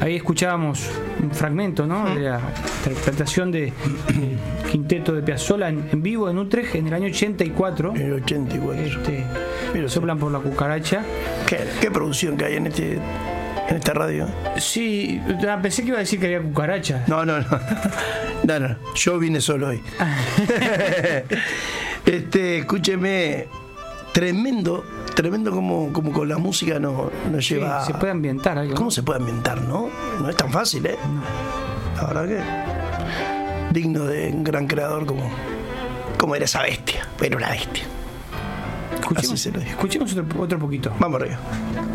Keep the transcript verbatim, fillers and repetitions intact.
Ahí escuchábamos un fragmento, ¿no? De la interpretación de, de Quinteto de Piazzolla en, en vivo en Utrecht en el año ochenta y cuatro. En el ochenta y cuatro. Este, Mira, Soplan por la cucaracha. ¿Qué, qué producción que hay en este en esta radio? Sí, pensé que iba a decir que había cucarachas. No, no, no. No, no. Yo vine solo hoy. este, escúcheme, tremendo, tremendo como, como con la música nos, nos Sí, lleva. se puede ambientar algo. ¿Cómo se puede ambientar, no? No es tan fácil, ¿eh? No. La verdad que digno de un gran creador como, como era esa bestia. Pero una bestia. Escuchemos, Así se lo digo. escuchemos otro, otro poquito. Vamos arriba.